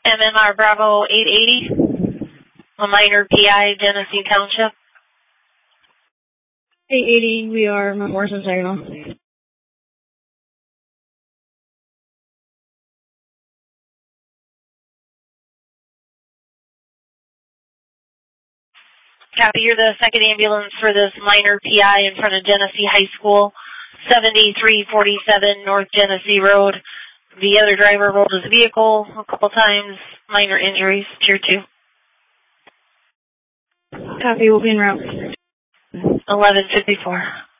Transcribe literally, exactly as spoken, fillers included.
M M R Bravo eight eighty, a minor P I, Genesee Township. eight eighty, we are Morrison Signal. Copy, you're the second ambulance for this minor P I in front of Genesee High School, seventy-three forty-seven North Genesee Road. The other driver rolled his vehicle a couple times, minor injuries, tier two. Copy, we'll be en route. eleven fifty-four.